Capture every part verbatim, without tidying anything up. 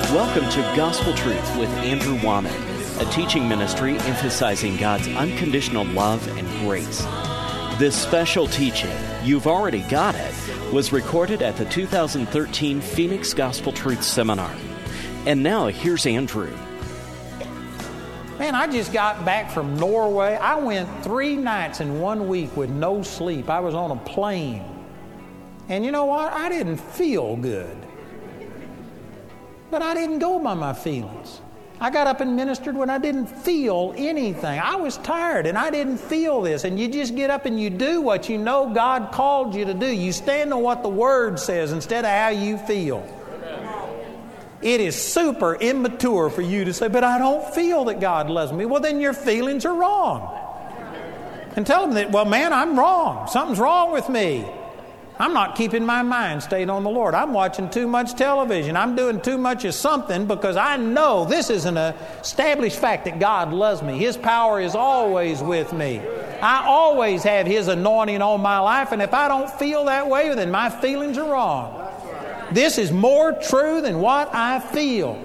Welcome to Gospel Truth with Andrew Womack, a teaching ministry emphasizing God's unconditional love and grace. This special teaching, You've Already Got It, was recorded at the two thousand thirteen Phoenix Gospel Truth Seminar. And now here's Andrew. Man, I just got back from Norway. I went three nights in one week with no sleep. I was on a plane. And you know what? I didn't feel good. But I didn't go by my feelings. I got up and ministered when I didn't feel anything. I was tired and I didn't feel this. And you just get up and you do what you know God called you to do. You stand on what the Word says instead of how you feel. It is super immature for you to say, but I don't feel that God loves me. Well, then your feelings are wrong. And tell them that, well, man, I'm wrong. Something's wrong with me. I'm not keeping my mind stayed on the Lord. I'm watching too much television. I'm doing too much of something because I know this is an established fact that God loves me. His power is always with me. I always have His anointing on my life, and if I don't feel that way, then my feelings are wrong. This is more true than what I feel.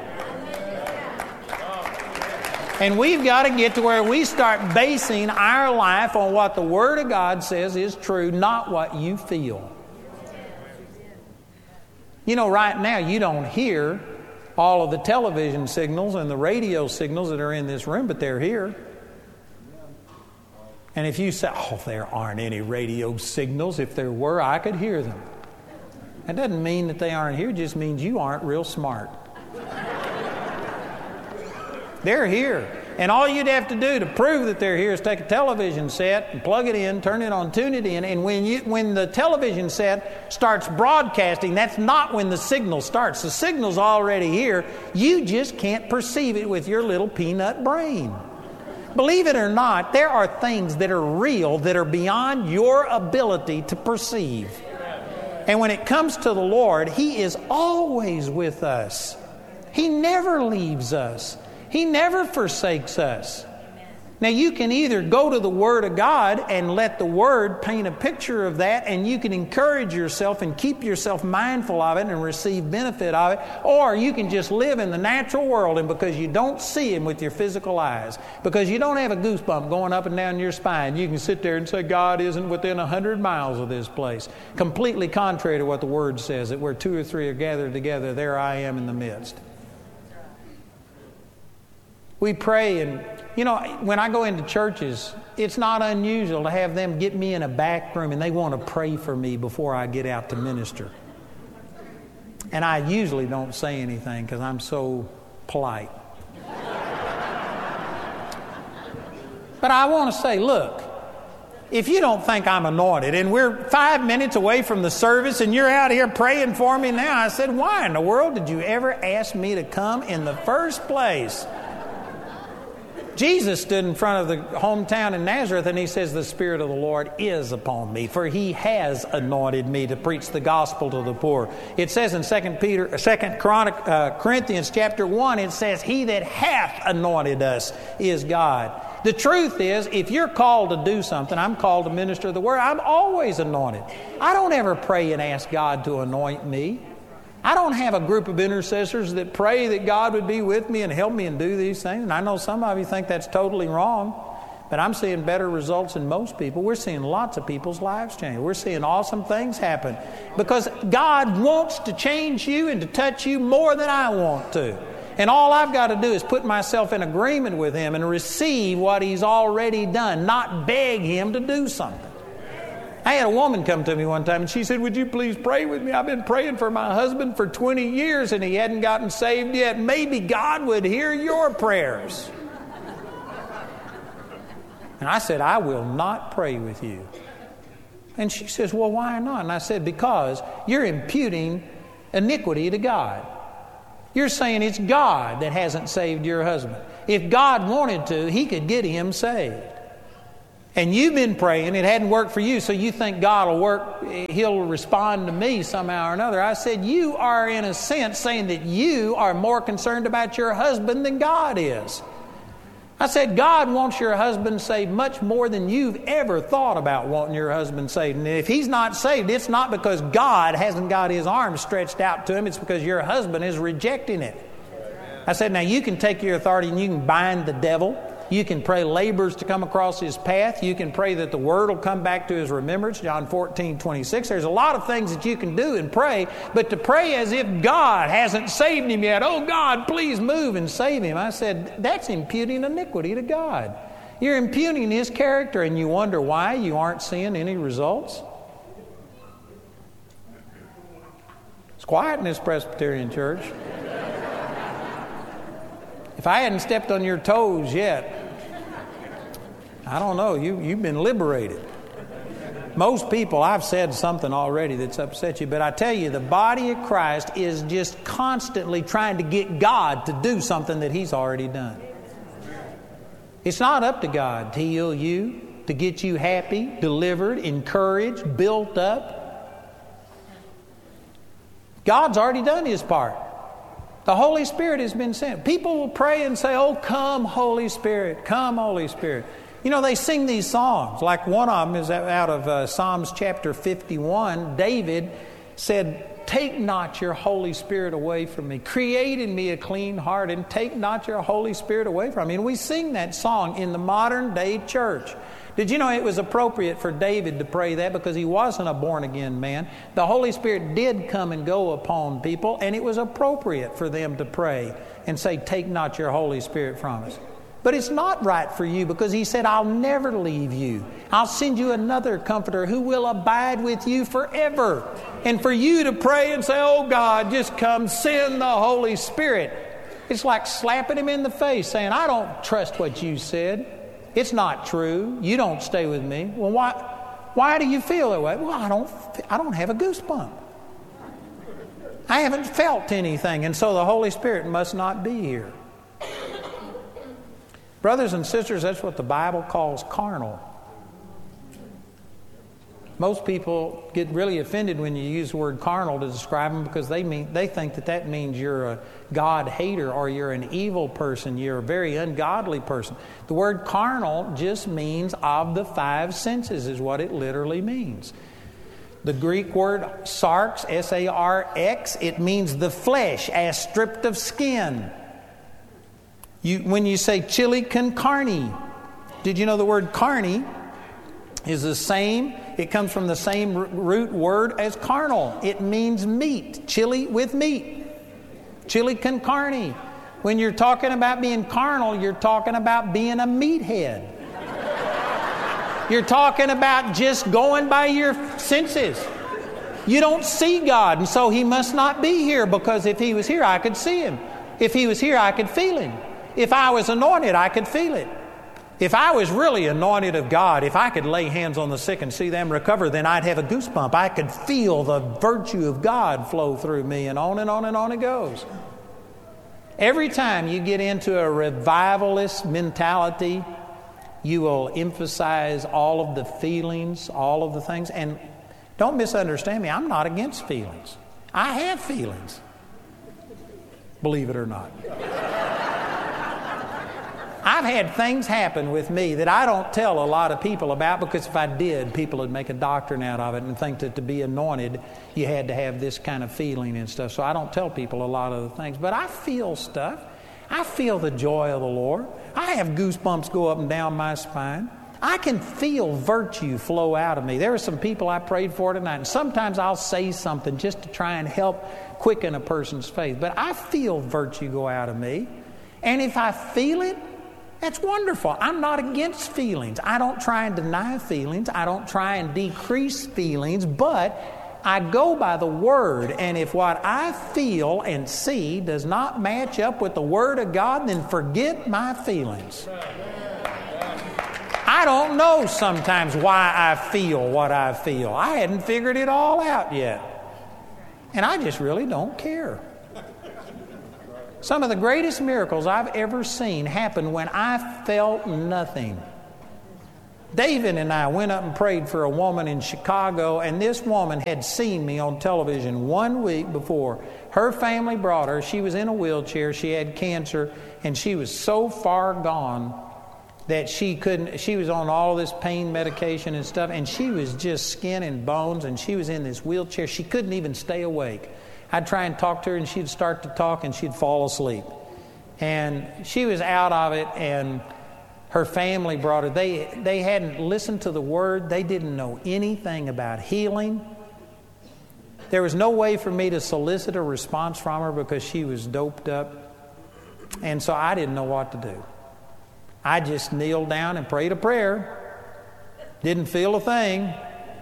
And we've got to get to where we start basing our life on what the Word of God says is true, not what you feel. You know, right now you don't hear all of the television signals and the radio signals that are in this room, but they're here. And if you say, oh, there aren't any radio signals. If there were, I could hear them. That doesn't mean that they aren't here. It just means you aren't real smart. They're here. And all you'd have to do to prove that they're here is take a television set and plug it in, turn it on, tune it in. And when you when the television set starts broadcasting, that's not when the signal starts. The signal's already here. You just can't perceive it with your little peanut brain. Believe it or not, there are things that are real that are beyond your ability to perceive. And when it comes to the Lord, He is always with us. He never leaves us. He never forsakes us. Now, you can either go to the Word of God and let the Word paint a picture of that, and you can encourage yourself and keep yourself mindful of it and receive benefit of it, or you can just live in the natural world, and because you don't see Him with your physical eyes, because you don't have a goosebump going up and down your spine, you can sit there and say, God isn't within a hundred miles of this place. Completely contrary to what the Word says, that where two or three are gathered together, there I am in the midst. We pray, and, you know, when I go into churches, it's not unusual to have them get me in a back room and they want to pray for me before I get out to minister. And I usually don't say anything because I'm so polite. But I want to say, look, if you don't think I'm anointed and we're five minutes away from the service and you're out here praying for me now, I said, why in the world did you ever ask me to come in the first place? Jesus stood in front of the hometown in Nazareth and He says, the Spirit of the Lord is upon me, for He has anointed me to preach the gospel to the poor. It says in Second Peter, Second Chronic, uh, Corinthians chapter one, it says, He that hath anointed us is God. The truth is, if you're called to do something, I'm called to minister the word, I'm always anointed. I don't ever pray and ask God to anoint me. I don't have a group of intercessors that pray that God would be with me and help me and do these things. And I know some of you think that's totally wrong, but I'm seeing better results than most people. We're seeing lots of people's lives change. We're seeing awesome things happen because God wants to change you and to touch you more than I want to. And all I've got to do is put myself in agreement with Him and receive what He's already done, not beg Him to do something. I had a woman come to me one time and she said, would you please pray with me? I've been praying for my husband for twenty years and he hadn't gotten saved yet. Maybe God would hear your prayers. And I said, I will not pray with you. And she says, well, why not? And I said, because you're imputing iniquity to God. You're saying it's God that hasn't saved your husband. If God wanted to, He could get him saved. And you've been praying, it hadn't worked for you, so you think God will work, He'll respond to me somehow or another. I said, you are in a sense saying that you are more concerned about your husband than God is. I said, God wants your husband saved much more than you've ever thought about wanting your husband saved. And if he's not saved, it's not because God hasn't got his arms stretched out to him. It's because your husband is rejecting it. I said, now you can take your authority and you can bind the devil. You can pray labors to come across his path. You can pray that the word will come back to his remembrance, John fourteen twenty-six. There's a lot of things that you can do and pray, but to pray as if God hasn't saved him yet, oh God, please move and save him. I said, that's imputing iniquity to God. You're impugning his character, and you wonder why you aren't seeing any results. It's quiet in this Presbyterian church. If I hadn't stepped on your toes yet, I don't know, you, you've been liberated. Most people, I've said something already that's upset you, but I tell you, the body of Christ is just constantly trying to get God to do something that He's already done. It's not up to God to heal you, to get you happy, delivered, encouraged, built up. God's already done His part. The Holy Spirit has been sent. People will pray and say, oh, come, Holy Spirit. Come, Holy Spirit. You know, they sing these songs. Like one of them is out of uh, Psalms chapter fifty-one. David said, take not your Holy Spirit away from me. Create in me a clean heart and take not your Holy Spirit away from me. And we sing that song in the modern day church. Did you know it was appropriate for David to pray that because he wasn't a born-again man? The Holy Spirit did come and go upon people, and it was appropriate for them to pray and say, take not your Holy Spirit from us. But it's not right for you because He said, I'll never leave you. I'll send you another Comforter who will abide with you forever. And for you to pray and say, oh God, just come send the Holy Spirit. It's like slapping Him in the face saying, I don't trust what you said. It's not true. You don't stay with me. Well, why why do you feel that way? Well, I don't I don't have a goosebump. I haven't felt anything, and so the Holy Spirit must not be here. Brothers and sisters, that's what the Bible calls carnal. Most people get really offended when you use the word carnal to describe them because they mean they think that that means you're a God hater or you're an evil person, you're a very ungodly person. The word carnal just means of the five senses is what it literally means. The Greek word sarx, S A R X, it means the flesh as stripped of skin. You, when you say chili con carne, did you know the word carne is the same? It comes from the same root word as carnal. It means meat, chili with meat. Chili con carne. When you're talking about being carnal, you're talking about being a meathead. You're talking about just going by your senses. You don't see God, and so He must not be here, because if He was here, I could see Him. If He was here, I could feel Him. If I was anointed, I could feel it. If I was really anointed of God, if I could lay hands on the sick and see them recover, then I'd have a goosebump. I could feel the virtue of God flow through me, and on and on and on it goes. Every time you get into a revivalist mentality, you will emphasize all of the feelings, all of the things. And don't misunderstand me, I'm not against feelings. I have feelings, believe it or not. I've had things happen with me that I don't tell a lot of people about, because if I did, people would make a doctrine out of it and think that to be anointed, you had to have this kind of feeling and stuff. So I don't tell people a lot of the things. But I feel stuff. I feel the joy of the Lord. I have goosebumps go up and down my spine. I can feel virtue flow out of me. There are some people I prayed for tonight, and sometimes I'll say something just to try and help quicken a person's faith. But I feel virtue go out of me. And if I feel it, that's wonderful. I'm not against feelings. I don't try and deny feelings. I don't try and decrease feelings, but I go by the Word. And if what I feel and see does not match up with the Word of God, then forget my feelings. I don't know sometimes why I feel what I feel. I hadn't figured it all out yet. And I just really don't care. Some of the greatest miracles I've ever seen happened when I felt nothing. David and I went up and prayed for a woman in Chicago, and this woman had seen me on television one week before. Her family brought her. She was in a wheelchair. She had cancer, and she was so far gone. that she couldn't, she was on all this pain medication and stuff, and she was just skin and bones, and she was in this wheelchair. She couldn't even stay awake. I'd try and talk to her, and she'd start to talk, and she'd fall asleep. And she was out of it, and her family brought her. They, they hadn't listened to the Word. They didn't know anything about healing. There was no way for me to solicit a response from her because she was doped up. And so I didn't know what to do. I just kneeled down and prayed a prayer. Didn't feel a thing.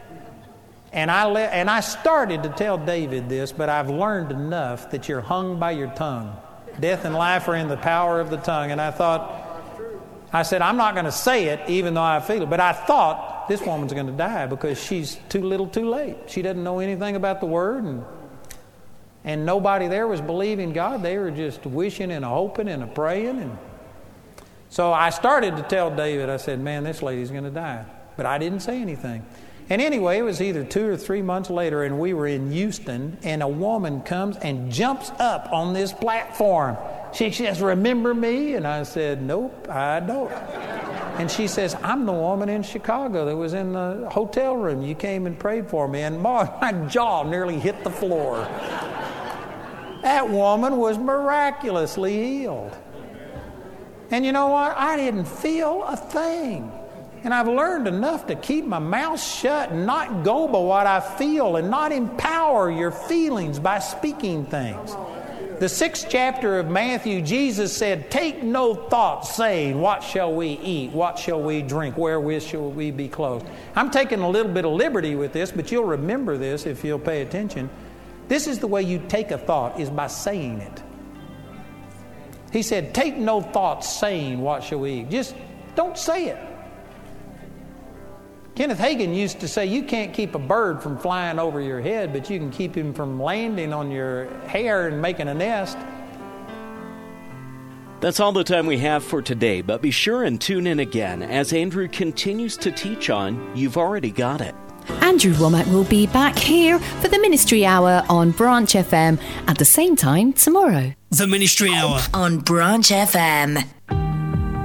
And I le- and I started to tell David this, but I've learned enough that you're hung by your tongue. Death and life are in the power of the tongue. And I thought, I said, I'm not going to say it even though I feel it. But I thought, this woman's going to die because she's too little too late. She doesn't know anything about the Word. And, and nobody there was believing God. They were just wishing and hoping and praying. And so I started to tell David, I said, man, this lady's going to die. But I didn't say anything. And anyway, it was either two or three months later, and we were in Houston, and a woman comes and jumps up on this platform. She says, remember me? And I said, nope, I don't. And she says, I'm the woman in Chicago that was in the hotel room. You came and prayed for me. And my, my jaw nearly hit the floor. That woman was miraculously healed. And you know what? I didn't feel a thing. And I've learned enough to keep my mouth shut and not go by what I feel and not empower your feelings by speaking things. The sixth chapter of Matthew, Jesus said, take no thought saying, what shall we eat? What shall we drink? Wherewith shall we be clothed? I'm taking a little bit of liberty with this, but you'll remember this if you'll pay attention. This is the way you take a thought, is by saying it. He said, take no thought saying, what shall we eat? Just don't say it. Kenneth Hagin used to say, you can't keep a bird from flying over your head, but you can keep him from landing on your hair and making a nest. That's all the time we have for today, but be sure and tune in again as Andrew continues to teach on You've Already Got It. Andrew Womack will be back here for the Ministry Hour on Branch F M at the same time tomorrow. The Ministry Hour on Branch F M.